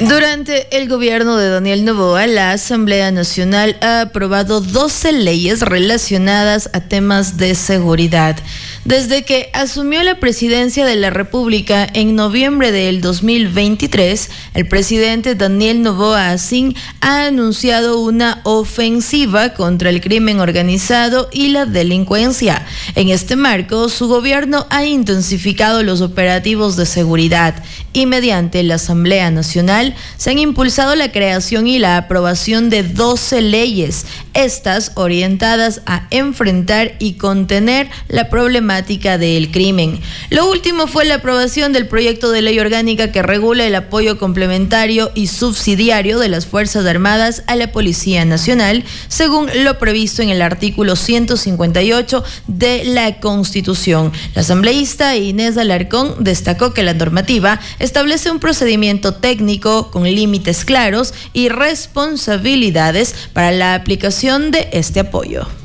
Durante el gobierno de Daniel Noboa, la Asamblea Nacional ha aprobado 12 leyes relacionadas a temas de seguridad. Desde que asumió la presidencia de la República en noviembre del 2023, el presidente Daniel Noboa Asín ha anunciado una ofensiva contra el crimen organizado y la delincuencia. En este marco, su gobierno ha intensificado los operativos de seguridad y mediante la Asamblea Nacional se han impulsado la creación y la aprobación de 12 leyes, estas orientadas a enfrentar y contener la problemática del crimen. Lo último fue la aprobación del proyecto de ley orgánica que regula el apoyo complementario y subsidiario de las Fuerzas Armadas a la Policía Nacional, según lo previsto en el artículo 158 de la Constitución. La asambleísta Inés Alarcón destacó que la normativa establece un procedimiento técnico con límites claros y responsabilidades para la aplicación de este apoyo.